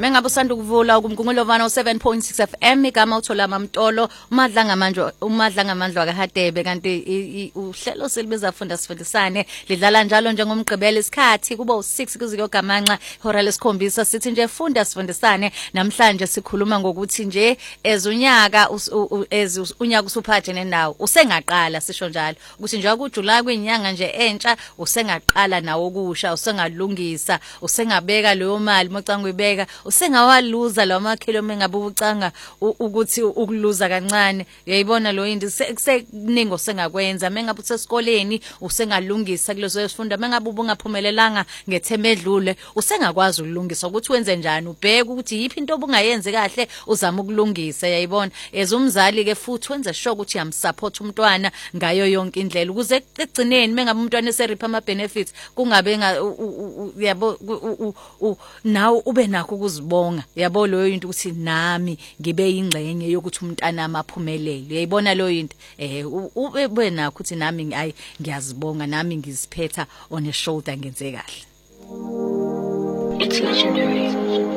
mengabe usanda ukuvula kumgungulo 107.6 FM igama uthola Mamtolo umadla ngamandla kaHadebe kanti uhlelo selibiza funda sifundisane lidlala njalo njengomgqibelo isikhathi kuba u6 kuziyogamanxa ihora lesikhombisa sithi nje funda sifundisane namhlanje sikhuluma ngokuthi nje unyaka usuphathe nendawo usengaqala sisho njalo ukuthi nje kuJuly kwenyanga nje entsha usengaqala nawo okusha usengalungisa usengabeka leyo mali mocanga uyibeka usengawaluza lawa makilome ngabe ucanga ukuthi ukuluza kancane uyayibona lo into sekuningi osengakwenza mengabe usesikoleni usengalungisa kulezo sifunda mengabe ubungaphumelelanga ngetheme edlule usengakwazi ukulungisa ukuthi wenze njani ubheke ukuthi yipi into obungayenzi kahle uzama ukulungisa uyayibona ezumzali ke futhi wenze sure ukuthi yamsupport umntwana ngayo yonke indlela ukuze ekugcineni mengabe umntwana eseripha ama benefits kungabe yabo nawe ube nakho ukuzibonga yabo loyo into ukuthi nami ngibe ingcenye yokuthi umntana amaphumelele uyayibona lo into ube nakho ukuthi nami hayi ngiyazibonga nami ngiziphetha on a shoulder ngenze kahle. It's legendary.